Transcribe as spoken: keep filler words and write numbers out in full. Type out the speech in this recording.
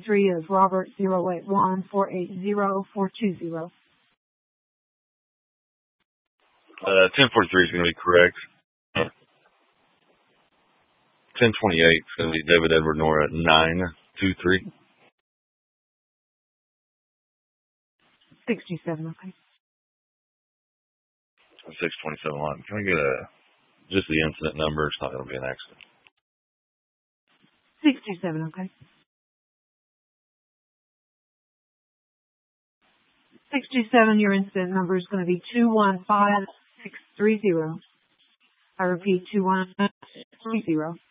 three is Robert zero eight one four eight zero four two zero. Uh, ten forty-three is going to be correct. ten twenty-eight is going to be David Edward Nora nine two three. sixty-seven, okay. six twenty-seven line. Can we get a just the incident number? It's not going to be an accident. sixty-seven, okay. sixty-seven, your incident number is going to be two one five six three zero. I repeat, two one five six three zero.